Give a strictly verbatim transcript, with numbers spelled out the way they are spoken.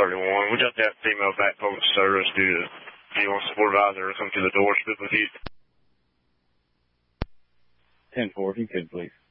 thirty-one. We just have female back post service due to female supervisor come to the door, speak with you. ten four, if you could, please.